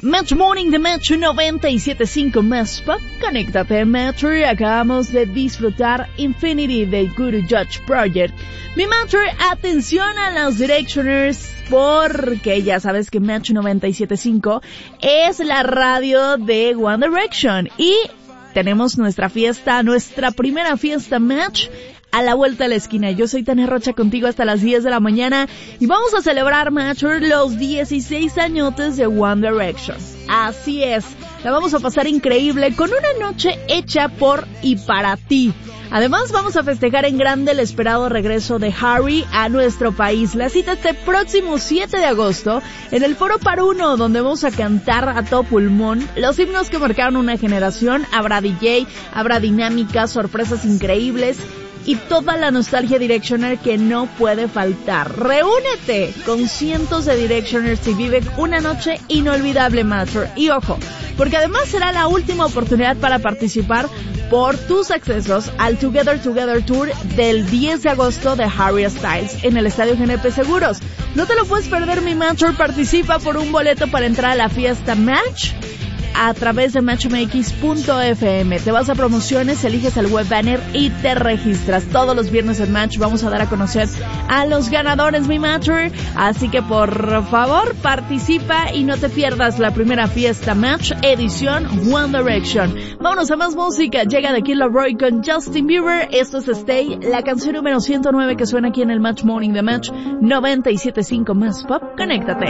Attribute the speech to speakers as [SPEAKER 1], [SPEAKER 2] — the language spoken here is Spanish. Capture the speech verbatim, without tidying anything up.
[SPEAKER 1] Match Morning de Match noventa y siete punto cinco más pop. Conéctate, Matcher. Acabamos de disfrutar Infinity de Guru Judge Project. Mi Matcher, atención a los Directioners, porque ya sabes que Match noventa y siete punto cinco es la radio de One Direction. Y tenemos nuestra fiesta, nuestra primera fiesta Match a la vuelta de la esquina. Yo soy Tania Rocha contigo hasta las diez de la mañana y vamos a celebrar, Matcher, los dieciséis añotes de One Direction. Así es, la vamos a pasar increíble con una noche hecha por y para ti. Además, vamos a festejar en grande el esperado regreso de Harry a nuestro país. La cita este próximo siete de agosto en el Foro Paruno, donde vamos a cantar a todo pulmón los himnos que marcaron una generación. Habrá D J, habrá dinámicas, sorpresas increíbles y toda la nostalgia Directioner que no puede faltar. Reúnete con cientos de Directioners y vive una noche inolvidable, Master. Y ojo, porque además será la última oportunidad para participar por tus accesos al Together Together Tour del diez de agosto de Harry Styles en el Estadio G N P Seguros. No te lo puedes perder, mi Matcher. Participa por un boleto para entrar a la fiesta Match a través de matchmx punto f m. Te vas a promociones, eliges el web banner y te registras. Todos los viernes en Match vamos a dar a conocer a los ganadores, mi Matcher. Así que por favor participa y no te pierdas la primera fiesta Match edición One Direction. Vámonos a más música. Llega The Kid LAROI con Justin Bieber. Esto es Stay, la canción número ciento nueve que suena aquí en el Match Morning de Match noventa y siete punto cinco más pop. Conéctate.